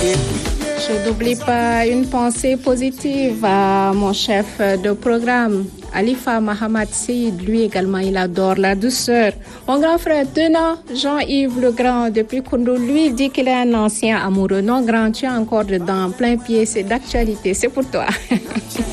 Je n'oublie pas une pensée positive à mon chef de programme, Alifa Mahamad Seyd. Lui également, il adore la douceur. Mon grand frère Tena, Jean-Yves Legrand, depuis Koundou, lui dit qu'il est un ancien amoureux. Non, grand, tu es encore dedans, plein pied, c'est d'actualité, c'est pour toi.